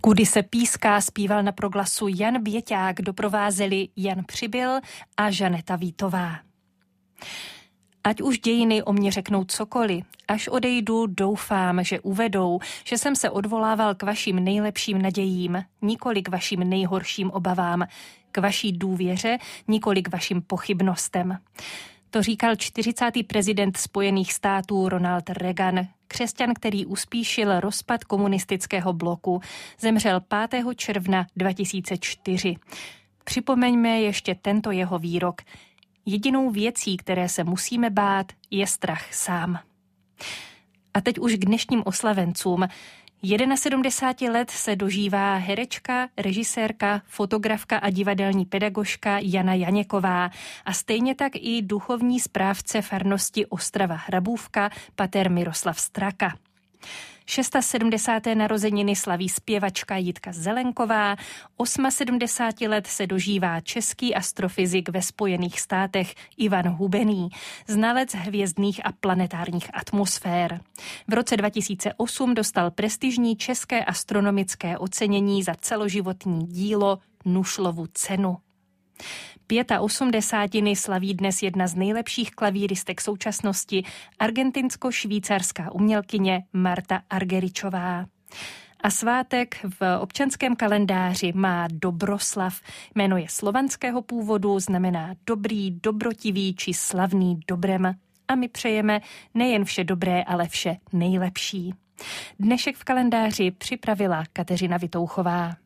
Kudy se píská zpíval na proglasu Jan Běťák, doprovázeli Jan Přibyl a Žaneta Vítová. Ať už dějiny o mě řeknou cokoliv, až odejdu, doufám, že uvedou, že jsem se odvolával k vašim nejlepším nadějím, nikoli k vašim nejhorším obavám, k vaší důvěře, nikoli k vašim pochybnostem. To říkal 40. prezident Spojených států Ronald Reagan, křesťan, který uspíšil rozpad komunistického bloku. Zemřel 5. června 2004. Připomeňme ještě tento jeho výrok. Jedinou věcí, které se musíme bát, je strach sám. A teď už k dnešním oslavencům. 71 let se dožívá herečka, režisérka, fotografka a divadelní pedagožka Jana Janěková a stejně tak i duchovní správce farnosti Ostrava Hrabůvka pater Miroslav Straka. 76. narozeniny slaví zpěvačka Jitka Zelenková, 78 let se dožívá český astrofyzik ve Spojených státech Ivan Hubený, znalec hvězdných a planetárních atmosfér. V roce 2008 dostal prestižní české astronomické ocenění za celoživotní dílo Nušlovu cenu. 85 slaví dnes jedna z nejlepších klavíristek současnosti, argentinsko-švýcarská umělkyně Marta Argeričová. A svátek v občanském kalendáři má Dobroslav. Jméno je slovanského původu, znamená dobrý, dobrotivý či slavný dobrem. A my přejeme nejen vše dobré, ale vše nejlepší. Dnešek v kalendáři připravila Kateřina Vitouchová.